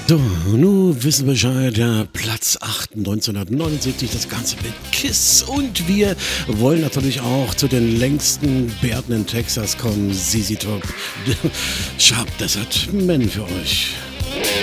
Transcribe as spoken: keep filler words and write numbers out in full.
So, nun wissen wir Bescheid, ja, Platz acht, neunzehnhundertneunundsiebzig, das Ganze mit Kiss. Und wir wollen natürlich auch zu den längsten Bärten in Texas kommen, Z Z Top. Sharp Desert Men für euch.